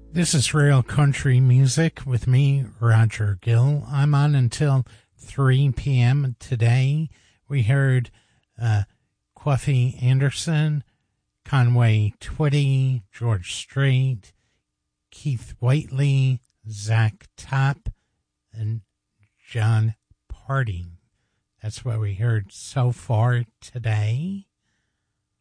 This is Real Country Music with me, Roger Gill. I'm on until 3 p.m. Today. We heard Queffy Anderson, Conway Twitty, George Strait, Keith Whiteley, Zach Top, and John Party. That's what we heard so far today.